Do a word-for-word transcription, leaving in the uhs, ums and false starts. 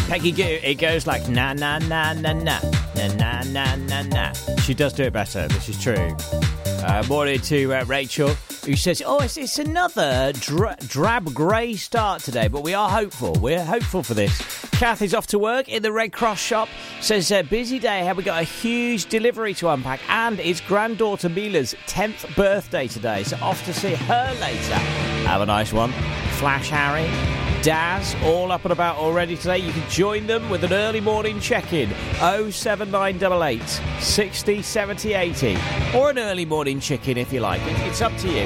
Peggy Goo, it goes like na na na na na na na na na na. She does do it better, this is true. Uh, morning to uh, Rachel, who says, oh, it's, it's another dra- drab grey start today, but we are hopeful. We're hopeful for this. Kath is off to work in the Red Cross shop. Says, uh, busy day. Have we got a huge delivery to unpack? And it's granddaughter Mila's tenth birthday today, so off to see her later. Have a nice one. Flash Harry, Daz, all up and about already today. You can join them with an early morning check-in. oh seven nine eight eight, sixty, seventy, eighty. Or an early morning chicken if you like. It's up to you.